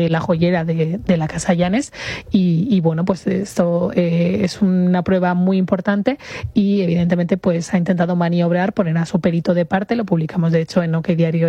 la joyera de la Casa Llanes y bueno, pues esto es una prueba muy importante y evidentemente pues ha intentado maniobrar, poner a su perito de parte. Lo publicamos de hecho en OK Diario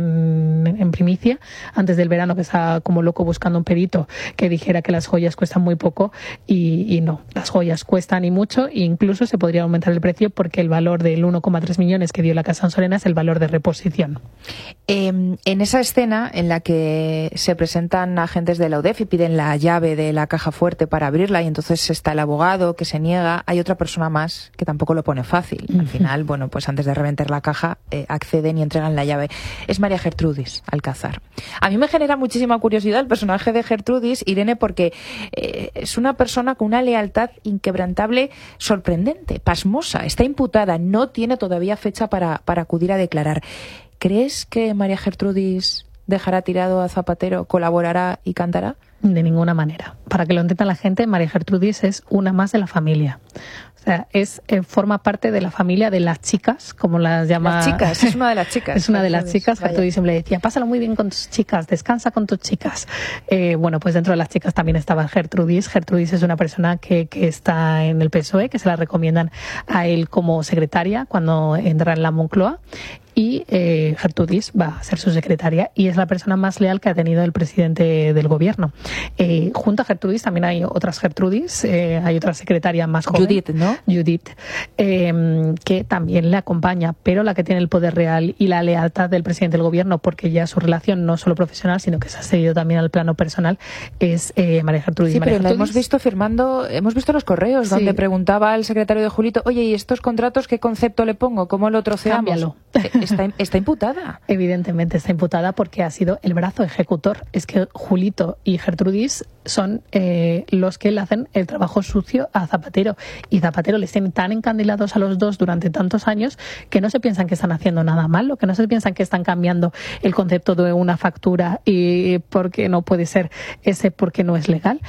en primicia antes del verano, que estaba como loco buscando un perito que dijera que las joyas cuestan muy poco y no, las joyas cuestan y mucho, e incluso se podría aumentar el precio porque el valor del 1,3 millones que dio la Casa Ansolena es el valor de reposición. En esa escena en la que se presentan agentes de la UDEF y piden la llave de la caja fuerte para abrirla, y entonces está el abogado que se niega, hay otra persona más que tampoco lo pone fácil. Al final, bueno, pues antes de reventar la caja acceden y entregan la llave. Es María Gertrudis Alcázar. A mí me genera muchísima curiosidad el personaje de Gertrudis, Irene, porque es una persona con una lealtad inquebrantable, sorprendente, pasmosa. Está imputada, no tiene todavía fecha para acudir a declarar. ¿Crees que María Gertrudis dejará tirado a Zapatero, colaborará y cantará? De ninguna manera. Para que lo entienda la gente, María Gertrudis es una más de la familia. O sea, forma parte de la familia de las chicas, como las llama. Las chicas, es una de las chicas. Es una de las chicas. Gertrudis siempre decía, pásalo muy bien con tus chicas, descansa con tus chicas. Bueno, pues dentro de las chicas también estaba Gertrudis. Gertrudis es una persona que está en el PSOE, que se la recomiendan a él como secretaria cuando entra en la Moncloa. Y Gertrudis va a ser su secretaria y es la persona más leal que ha tenido el presidente del gobierno. Junto a Gertrudis también hay otras Gertrudis, hay otra secretaria más joven. Judith, ¿no? Judith, que también le acompaña, pero la que tiene el poder real y la lealtad del presidente del gobierno, porque ya su relación no solo profesional, sino que se ha seguido también al plano personal, es María Gertrudis. Sí, pero la hemos visto firmando, hemos visto los correos donde preguntaba al secretario de Julito, oye, ¿y estos contratos qué concepto le pongo? ¿Cómo lo troceamos? Cámbialo. Está imputada. Evidentemente está imputada porque ha sido el brazo ejecutor. Es que Julito y Gertrudis son los que le hacen el trabajo sucio a Zapatero. Y Zapatero les tiene tan encandilados a los dos durante tantos años que no se piensan que están haciendo nada malo, que no se piensan que están cambiando el concepto de una factura y porque no puede ser ese porque no es legal.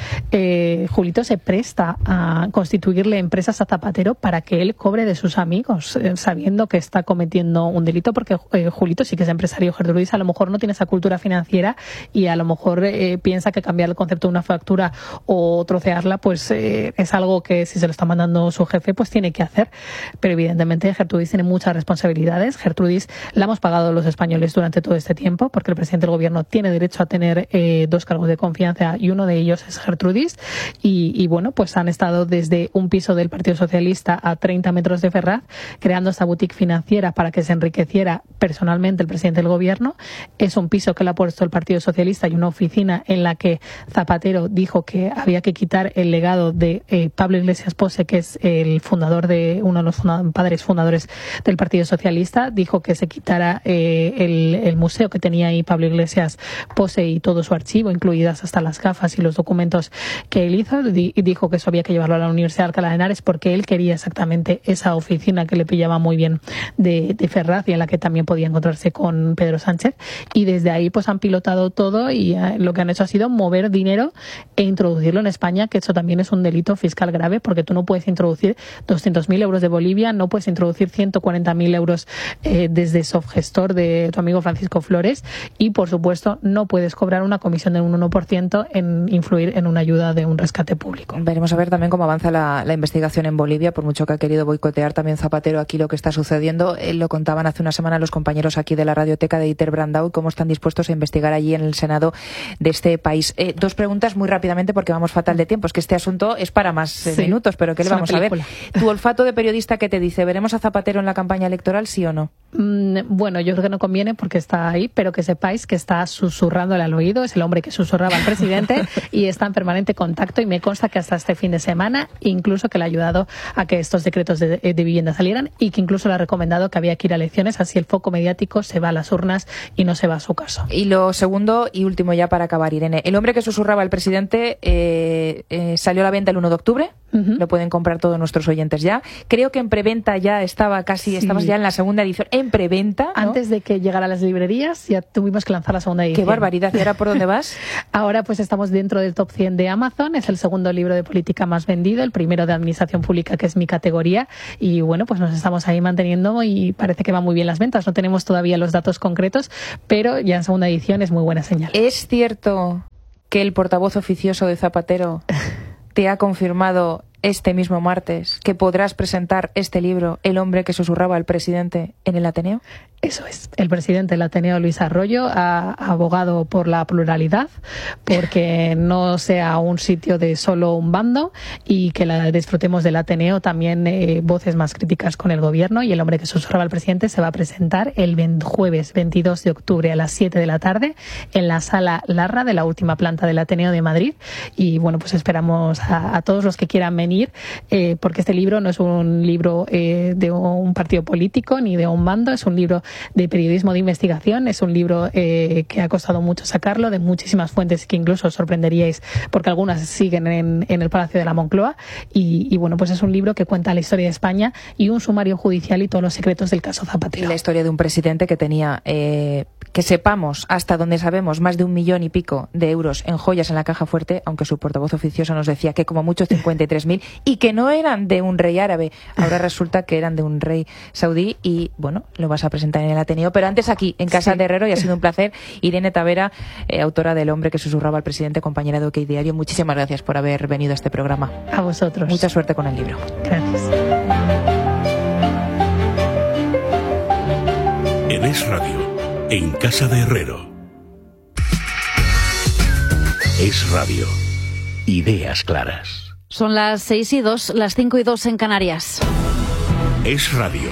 Julito se presta a constituirle empresas a Zapatero para que él cobre de sus amigos, sabiendo que está cometiendo un delito, porque Julito sí que es empresario. Gertrudis a lo mejor no tiene esa cultura financiera y a lo mejor piensa que cambiar el concepto de una factura o trocearla pues es algo que si se lo está mandando su jefe pues tiene que hacer, pero evidentemente Gertrudis tiene muchas responsabilidades. Gertrudis la hemos pagado los españoles durante todo este tiempo porque el presidente del gobierno tiene derecho a tener 2 cargos de confianza y uno de ellos es Gertrudis y bueno, pues han estado desde un piso del Partido Socialista a 30 metros de Ferraz creando esta boutique financiera para que se enriqueciera personalmente el presidente del gobierno. Es un piso que le ha puesto el Partido Socialista y una oficina en la que Zapatero dijo que había que quitar el legado de Pablo Iglesias Pose, que es el fundador de uno de los padres fundadores del Partido Socialista. Dijo que se quitara el museo que tenía ahí Pablo Iglesias Pose y todo su archivo, incluidas hasta las gafas y los documentos que él hizo. Dijo que eso había que llevarlo a la Universidad de Alcalá de Henares porque él quería exactamente esa oficina que le pillaba muy bien de Ferraz y en la que también podía encontrarse con Pedro Sánchez, y desde ahí pues han pilotado todo y lo que han hecho ha sido mover dinero e introducirlo en España, que eso también es un delito fiscal grave porque tú no puedes introducir 200.000 euros de Bolivia, no puedes introducir 140.000 euros desde Softgestor de tu amigo Francisco Flores y por supuesto no puedes cobrar una comisión de un 1% en influir en una ayuda de un rescate público. Veremos a ver también cómo avanza la investigación en Bolivia, por mucho que ha querido boicotear también Zapatero aquí lo que está sucediendo. Lo contaban hace una semana los compañeros aquí de la Radioteca de Iter Brandau y cómo están dispuestos a investigar allí en el Senado de este país. 2 preguntas muy rápidamente porque vamos fatal de tiempo. Es que este asunto es para más minutos, pero ¿qué le vamos a ver? Tu olfato de periodista, ¿qué te dice? ¿Veremos a Zapatero en la campaña electoral, sí o no? Bueno, yo creo que no conviene porque está ahí, pero que sepáis que está susurrándole al oído, es el hombre que susurraba al presidente y está en permanente contacto y me consta que hasta este fin de semana incluso que le ha ayudado a que estos decretos de vivienda salieran y que incluso le ha recomendado que había que ir a elecciones, así el foco mediático se va a las urnas y no se va a su caso. Y lo segundo y último ya para acabar, Irene, el hombre que susurraba al presidente salió a la venta el 1 de octubre, lo pueden comprar todos nuestros oyentes ya. Creo que en preventa ya estaba casi, estabas ya en la segunda edición, en preventa, ¿no? Antes de que llegara a las librerías ya tuvimos que lanzar la segunda edición. ¡Qué barbaridad! ¿Y ahora por dónde vas? Ahora pues estamos dentro del top 100 de Amazon, es el segundo libro de política más vendido, el primero de administración pública, que es mi categoría, y bueno, pues nos estamos ahí manteniendo y parece que va muy bien las ventas. No tenemos todavía los datos concretos, pero ya en segunda edición es muy buena señal. ¿Es cierto que el portavoz oficioso de Zapatero te ha confirmado este mismo martes que podrás presentar este libro, El hombre que susurraba al presidente, en el Ateneo? Eso es. El presidente del Ateneo, Luis Arroyo, ha abogado por la pluralidad, porque no sea un sitio de solo un bando y que disfrutemos del Ateneo también voces más críticas con el gobierno. Y El hombre que susurraba al presidente se va a presentar el jueves 22 de octubre a las 7 de la tarde en la Sala Larra de la última planta del Ateneo de Madrid. Y bueno, pues esperamos a todos los que quieran venir, porque este libro no es un libro de un partido político ni de un bando, es un libro de periodismo de investigación, es un libro que ha costado mucho sacarlo, de muchísimas fuentes que incluso os sorprenderíais porque algunas siguen en el Palacio de la Moncloa y bueno, pues es un libro que cuenta la historia de España y un sumario judicial y todos los secretos del caso Zapatero. Y la historia de un presidente que tenía, que sepamos, hasta donde sabemos, más de 1 millón y pico de euros en joyas en la caja fuerte, aunque su portavoz oficioso nos decía que como mucho 53.000 y que no eran de un rey árabe, ahora resulta que eran de un rey saudí y bueno, lo vas a presentar en el Ateneo, pero antes aquí, en Casa de Herrero, y ha sido un placer. Irene Tavera, autora del Hombre que susurraba al presidente, compañera de OK Diario, muchísimas gracias por haber venido a este programa. A vosotros. Mucha suerte con el libro. Gracias. En Es Radio, en Casa de Herrero. Es Radio. Ideas claras. Son las 6:02, las 5:02 en Canarias. Es Radio.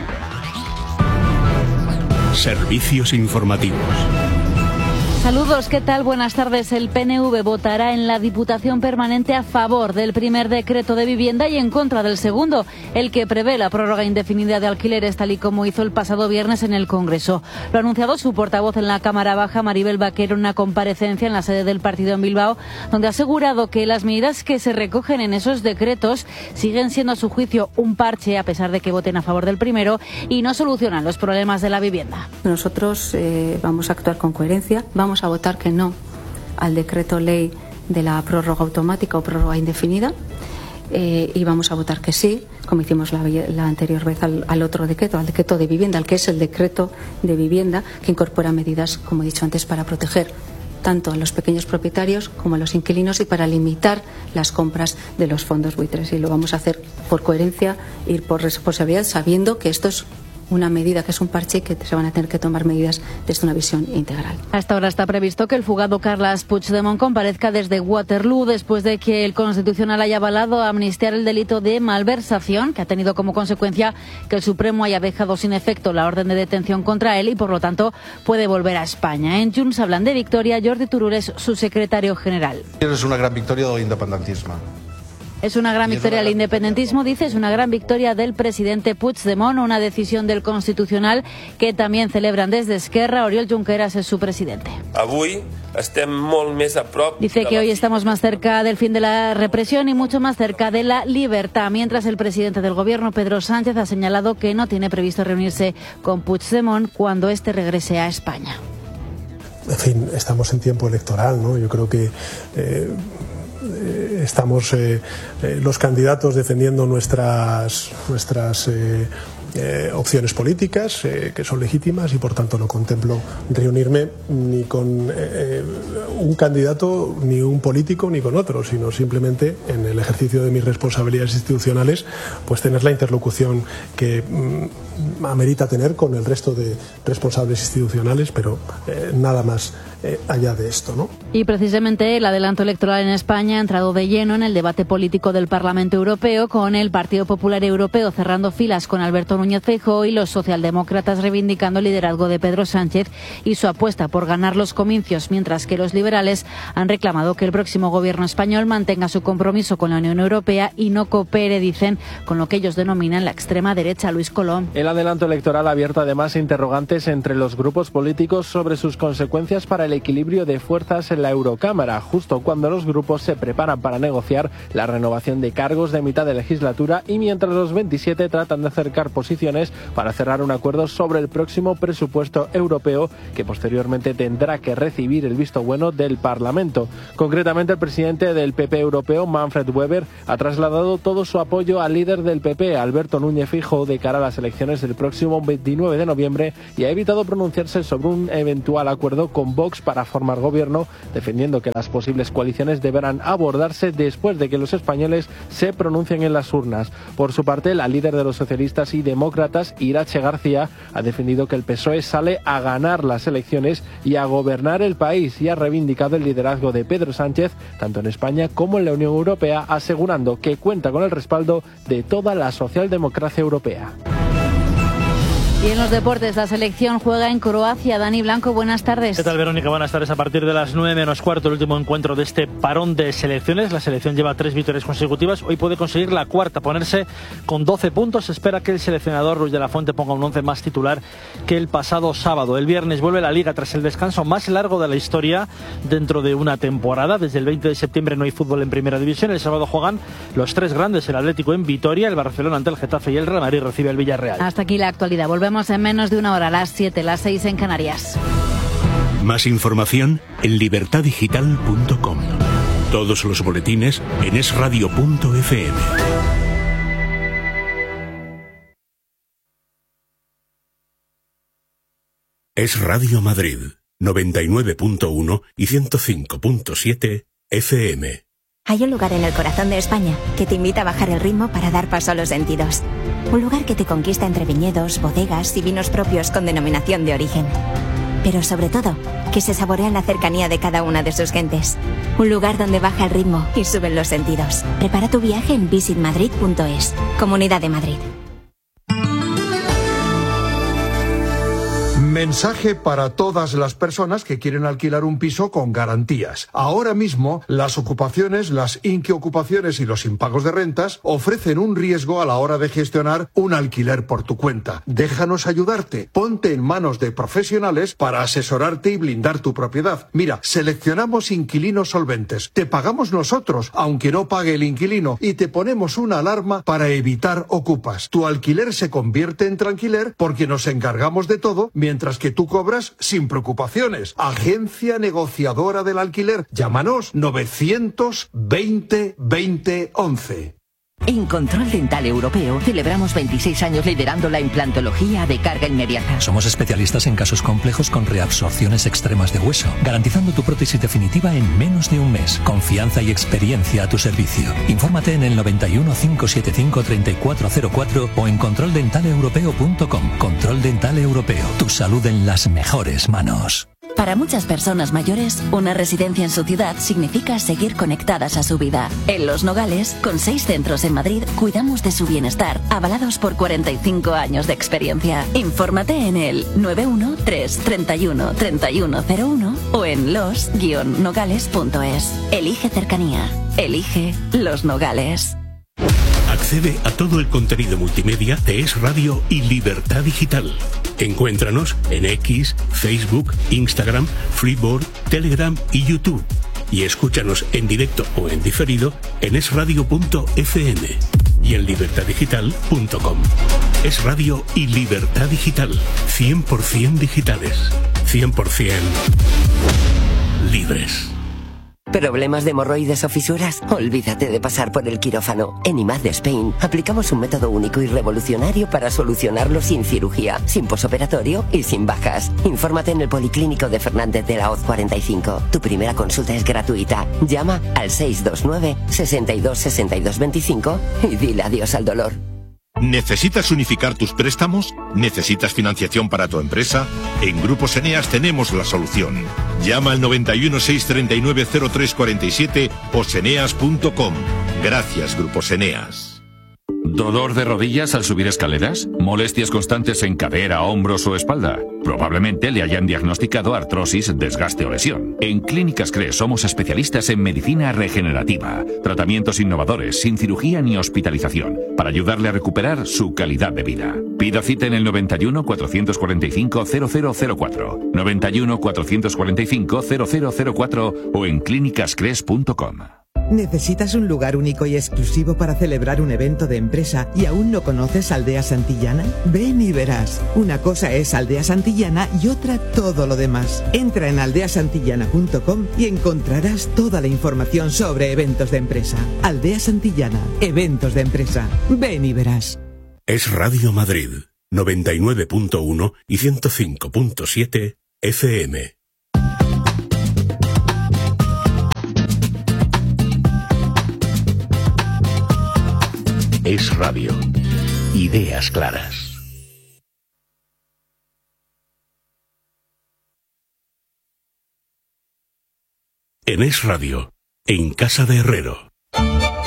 Servicios informativos. Saludos, ¿qué tal? Buenas tardes. El PNV votará en la Diputación Permanente a favor del primer decreto de vivienda y en contra del segundo, el que prevé la prórroga indefinida de alquileres, tal y como hizo el pasado viernes en el Congreso. Lo ha anunciado su portavoz en la Cámara Baja, Maribel Vaquero, en una comparecencia en la sede del partido en Bilbao, donde ha asegurado que las medidas que se recogen en esos decretos siguen siendo a su juicio un parche, a pesar de que voten a favor del primero, y no solucionan los problemas de la vivienda. Nosotros vamos a actuar con coherencia, vamos a votar que no al decreto ley de la prórroga automática o prórroga indefinida y vamos a votar que sí, como hicimos la anterior vez al otro decreto, al decreto de vivienda, al que es el decreto de vivienda, que incorpora medidas, como he dicho antes, para proteger tanto a los pequeños propietarios como a los inquilinos y para limitar las compras de los fondos buitres. Y lo vamos a hacer por coherencia y por responsabilidad, sabiendo que esto es una medida que es un parche y que se van a tener que tomar medidas desde una visión integral. Hasta ahora está previsto que el fugado Carles Puigdemont comparezca desde Waterloo después de que el Constitucional haya avalado amnistiar el delito de malversación, que ha tenido como consecuencia que el Supremo haya dejado sin efecto la orden de detención contra él y por lo tanto puede volver a España. En Junts hablan de victoria. Jordi Turull es su secretario general. És una gran victòria de l'independentisme. Es una gran victoria del independentismo, dice, es una gran victoria del presidente Puigdemont, una decisión del Constitucional que también celebran desde Esquerra. Oriol Junqueras es su presidente. Dice que hoy estamos más cerca del fin de la represión y mucho más cerca de la libertad, mientras el presidente del gobierno, Pedro Sánchez, ha señalado que no tiene previsto reunirse con Puigdemont cuando éste regrese a España. En fin, estamos en tiempo electoral, ¿no? Yo creo que estamos los candidatos defendiendo nuestras opciones políticas que son legítimas y por tanto no contemplo reunirme ni con un candidato, ni un político, ni con otro, sino simplemente en el ejercicio de mis responsabilidades institucionales, pues tener la interlocución que amerita tener con el resto de responsables institucionales, pero nada más allá de esto, ¿no? Y precisamente el adelanto electoral en España ha entrado de lleno en el debate político del Parlamento Europeo, con el Partido Popular Europeo cerrando filas con Alberto Núñez Feijóo y los socialdemócratas reivindicando el liderazgo de Pedro Sánchez y su apuesta por ganar los comicios, mientras que los liberales han reclamado que el próximo gobierno español mantenga su compromiso con la Unión Europea y no coopere, dicen, con lo que ellos denominan la extrema derecha. Luis Colón. El adelanto electoral ha abierto además interrogantes entre los grupos políticos sobre sus consecuencias para el equilibrio de fuerzas en la Eurocámara, justo cuando los grupos se preparan para negociar la renovación de cargos de mitad de legislatura y mientras los 27 tratan de acercar posiciones para cerrar un acuerdo sobre el próximo presupuesto europeo, que posteriormente tendrá que recibir el visto bueno del Parlamento. Concretamente, el presidente del PP europeo, Manfred Weber, ha trasladado todo su apoyo al líder del PP, Alberto Núñez Feijóo, de cara a las elecciones del próximo 29 de noviembre y ha evitado pronunciarse sobre un eventual acuerdo con Vox para formar gobierno, defendiendo que las posibles coaliciones deberán abordarse después de que los españoles se pronuncien en las urnas. Por su parte, la líder de los socialistas y demócratas, Irache García, ha defendido que el PSOE sale a ganar las elecciones y a gobernar el país, y ha reivindicado el liderazgo de Pedro Sánchez, tanto en España como en la Unión Europea, asegurando que cuenta con el respaldo de toda la socialdemocracia europea. Y en los deportes, la selección juega en Croacia. Dani Blanco, buenas tardes. ¿Qué tal, Verónica? Buenas tardes. A partir de las 9 menos cuarto, el último encuentro de este parón de selecciones. La selección lleva 3 victorias consecutivas. Hoy puede conseguir la cuarta, ponerse con 12 puntos. Se espera que el seleccionador Luis de la Fuente ponga un 11 más titular que el pasado sábado. El viernes vuelve la Liga tras el descanso más largo de la historia dentro de una temporada. Desde el 20 de septiembre no hay fútbol en Primera División. El sábado juegan los 3 grandes, el Atlético en Vitoria, el Barcelona ante el Getafe y el Real Madrid recibe el Villarreal. Hasta aquí la actualidad. Volvemos en menos de una hora, a las 7, las 6 en Canarias. Más información en libertadigital.com. Todos los boletines en esradio.fm. Es Radio Madrid, 99.1 y 105.7 FM. Hay un lugar en el corazón de España que te invita a bajar el ritmo para dar paso a los sentidos. Un lugar que te conquista entre viñedos, bodegas y vinos propios con denominación de origen. Pero sobre todo, que se saborea en la cercanía de cada una de sus gentes. Un lugar donde baja el ritmo y suben los sentidos. Prepara tu viaje en visitmadrid.es. Comunidad de Madrid. Mensaje para todas las personas que quieren alquilar un piso con garantías. Ahora mismo, las ocupaciones, las inquiocupaciones y los impagos de rentas ofrecen un riesgo a la hora de gestionar un alquiler por tu cuenta. Déjanos ayudarte. Ponte en manos de profesionales para asesorarte y blindar tu propiedad. Mira, seleccionamos inquilinos solventes. Te pagamos nosotros, aunque no pague el inquilino, y te ponemos una alarma para evitar ocupas. Tu alquiler se convierte en tranquiler porque nos encargamos de todo, mientras que tú cobras sin preocupaciones. Agencia negociadora del alquiler. Llámanos 920 20 11. En Control Dental Europeo celebramos 26 años liderando la implantología de carga inmediata. Somos especialistas en casos complejos con reabsorciones extremas de hueso, garantizando tu prótesis definitiva en menos de un mes. Confianza y experiencia a tu servicio. Infórmate en el 91 575 3404 o en controldentaleuropeo.com. Control Dental Europeo. Tu salud en las mejores manos. Para muchas personas mayores, una residencia en su ciudad significa seguir conectadas a su vida. En Los Nogales, con 6 centros en Madrid, cuidamos de su bienestar, avalados por 45 años de experiencia. Infórmate en el 913 31 3101 o en los-nogales.es. Elige cercanía. Elige Los Nogales. Accede a todo el contenido multimedia de Es Radio y Libertad Digital. Encuéntranos en X, Facebook, Instagram, Freeboard, Telegram y YouTube. Y escúchanos en directo o en diferido en esradio.fm y en libertadigital.com. Es Radio y Libertad Digital. 100% digitales. 100% libres. ¿Problemas de hemorroides o fisuras? Olvídate de pasar por el quirófano. En IMAD de Spain aplicamos un método único y revolucionario para solucionarlo sin cirugía, sin posoperatorio y sin bajas. Infórmate en el Policlínico de Fernández de la Hoz 45. Tu primera consulta es gratuita. Llama al 629 62 62 25 y dile adiós al dolor. ¿Necesitas unificar tus préstamos? ¿Necesitas financiación para tu empresa? En Grupos Eneas tenemos la solución. Llama al 91 639 0347 o seneas.com. Gracias, Grupos Eneas. ¿Dolor de rodillas al subir escaleras? ¿Molestias constantes en cadera, hombros o espalda? Probablemente le hayan diagnosticado artrosis, desgaste o lesión. En Clínicas CRES somos especialistas en medicina regenerativa, tratamientos innovadores, sin cirugía ni hospitalización, para ayudarle a recuperar su calidad de vida. Pida cita en el 91 445 0004, 91 445 0004 o en clínicascres.com. ¿Necesitas un lugar único y exclusivo para celebrar un evento de empresa y aún no conoces Aldea Santillana? Ven y verás. Una cosa es Aldea Santillana y otra todo lo demás. Entra en aldeasantillana.com y encontrarás toda la información sobre eventos de empresa. Aldea Santillana, eventos de empresa. Ven y verás. Es Radio Madrid, 99.1 y 105.7 FM. Es Radio. Ideas claras. En Es Radio, en Casa de Herrero.